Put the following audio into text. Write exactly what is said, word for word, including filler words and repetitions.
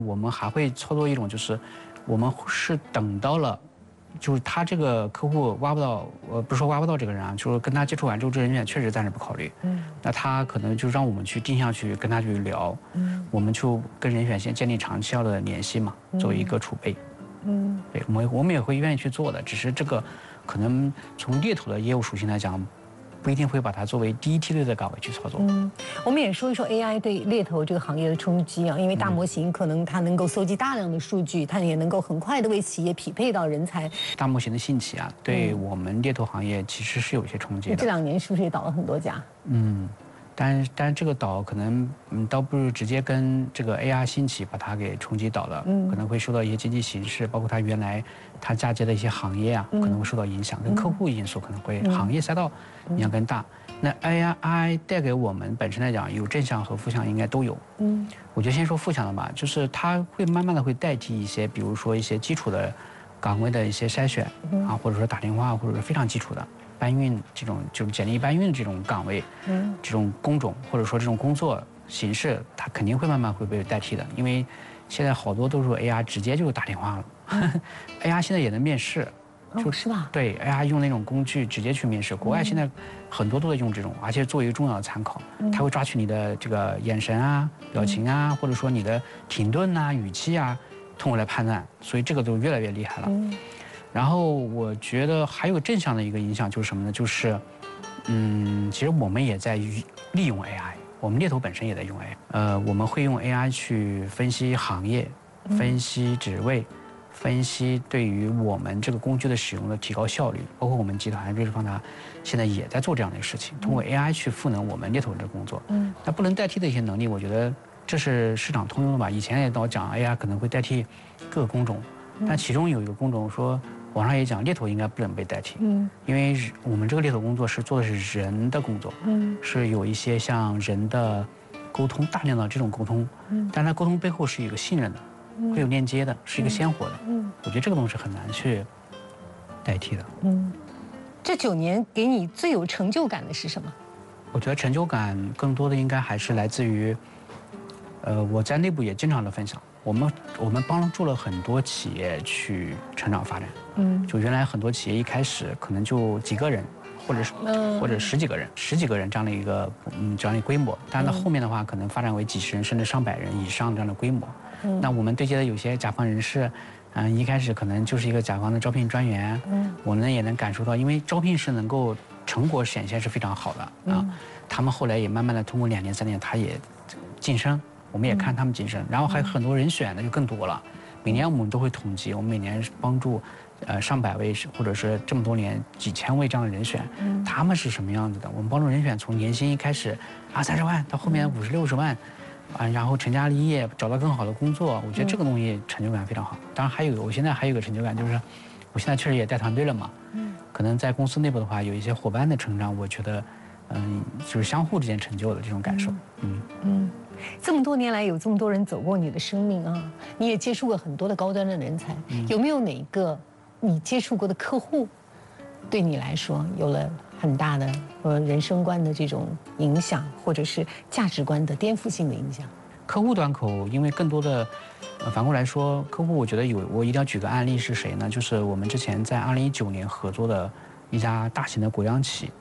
我们还会操作一种，就是我们是等到了，就是他这个客户挖不到，呃，不是说挖不到这个人啊，就是跟他接触完之后，这人员确实暂时不考虑。嗯。那他可能就让我们去定向去跟他去聊。嗯。我们就跟人选先建立长期的联系嘛，作为一个储备。嗯。对，我们我们也会愿意去做的，只是这个可能从猎头的业务属性来讲。不一定会把它作为第一梯队的岗位去操作。 嗯，我们也说一说 A I 对猎头这个行业的冲击啊，因为大模型可能它能够搜集大量的数据，它也能够很快的为企业匹配到人才。 大模型的兴起啊，对我们猎头行业其实是有一些冲击的。 这两年是不是也倒了很多家？ 嗯。但但是这个倒可能，嗯，倒不如直接跟这个 A I 兴起把它给冲击倒了，嗯，可能会受到一些经济形势，包括它原来它嫁接的一些行业啊，可能会受到影响，跟客户因素可能会行业赛道影响更大。那 A I 带给我们本身来讲，有正向和负向应该都有。嗯，我就先说负向的吧，就是它会慢慢的会代替一些，比如说一些基础的岗位的一些筛选啊，或者说打电话，或者是非常基础的。搬运这种就是简历搬运的这种岗位，嗯，这种工种或者说这种工作形式，它肯定会慢慢会被代替的，因为现在好多都是 A I 直接就打电话了，嗯、A I 现在也能面试， 就是吧？ 对 A I 用那种工具直接去面试，国外现在很多都在用这种，而且作为一个重要的参考，它会抓取你的这个眼神啊、表情啊，或者说你的停顿啊、语气啊，通过来判断，所以这个都越来越厉害了。嗯。然后我觉得还有正向的一个影响就是什么呢？就是，嗯，其实我们也在利用 A I， 我们猎头本身也在用 A I。呃，我们会用 A I 去分析行业、分析职位、分析对于我们这个工具的使用的提高效率。包括我们集团瑞士方达现在也在做这样的一个事情，通过 A I 去赋能我们猎头的工作。嗯，那不能代替的一些能力，我觉得这是市场通用的吧。以前也老讲 A I 可能会代替各个工种，但其中有一个工种说。网上也讲，猎头应该不能被代替，嗯，因为我们这个猎头工作是做的是人的工作，嗯，是有一些像人的沟通，大量的这种沟通，嗯，但它沟通背后是有一个信任的，会有链接的，是一个鲜活的，嗯，我觉得这个东西很难去代替的， 嗯，这九年给你最有成就感的是什么？ 我觉得成就感更多的应该还是来自于，呃，我在内部也经常的分享。我们我们帮助了很多企业去成长发展，嗯，就原来很多企业一开始可能就几个人，或者是或者十几个人、十几个人这样的一个嗯这样的规模，但是到后面的话可能发展为几十人甚至上百人以上这样的规模。嗯，那我们对接的有些甲方人士，嗯，一开始可能就是一个甲方的招聘专员，嗯，我呢也能感受到，因为招聘是能够成果显现是非常好的啊，他们后来也慢慢的通过两年三年，他也晋升。我们也看他们晋升，然后还有很多人选的就更多了。每年我们都会统计，我们每年帮助，呃上百位或者是这么多年几千位这样的人选，他们是什么样子的？我们帮助人选从年薪一开始啊三十万到后面五十六十万，啊然后成家立业，找到更好的工作，我觉得这个东西成就感非常好。当然还有我现在还有一个成就感就是，我现在确实也带团队了嘛，可能在公司内部的话有一些伙伴的成长，我觉得，嗯就是相互之间成就的这种感受，嗯嗯。 这么多年来，有这么多人走过你的生命啊，你也接触过很多的高端的人才，嗯、有没有哪个你接触过的客户，对你来说有了很大的呃人生观的这种影响，或者是价值观的颠覆性的影响？ 客户端口，因为更多的，呃，反过来说，客户我觉得有，我一定要举个案例是谁呢？就是我们之前在二零一九年合作的一家大型的国央企，